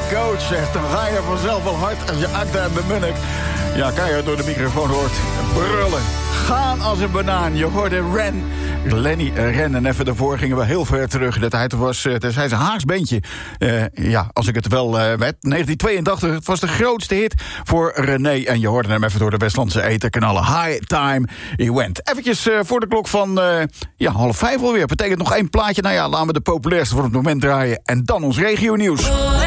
coach, zegt. Dan ga je vanzelf wel hard als je Acta en de Munnik. Ja, kan je door de microfoon hoort brullen. Gaan als een banaan. Je hoorde Lenny Ren. En even daarvoor gingen we heel ver terug. De tijd was, zijn ze Haags beentje. Als ik het wel weet. 1982, het was de grootste hit voor René. En je hoorde hem even door de Westlandse etherkanalen. High Time He Went. Eventjes voor de klok van 4:30 alweer. Betekent nog één plaatje. Nou ja, laten we de populairste voor het moment draaien. En dan ons regionieuws.